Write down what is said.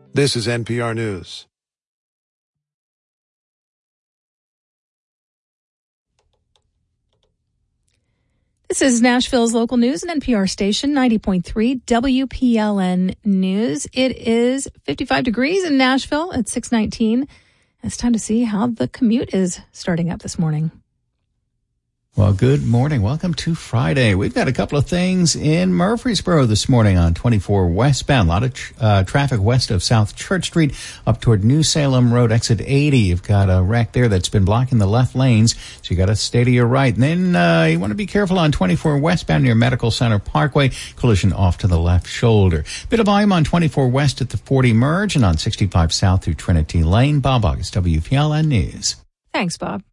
This is NPR News. This is Nashville's local news and NPR station, 90.3 WPLN News. It is 55 degrees in Nashville at 6:19. It's time to see how the commute is starting up this morning. Well, good morning. Welcome to Friday. We've got a couple of things in Murfreesboro this morning on 24 westbound. A lot of traffic west of South Church Street up toward New Salem Road, exit 80. You've got a wreck there that's been blocking the left lanes, so you got to stay to your right. And then you want to be careful on 24 westbound near Medical Center Parkway. Collision off to the left shoulder. Bit of volume on 24 west at the 40 merge and on 65 south through Trinity Lane. Bob August, WPLN News. Thanks, Bob.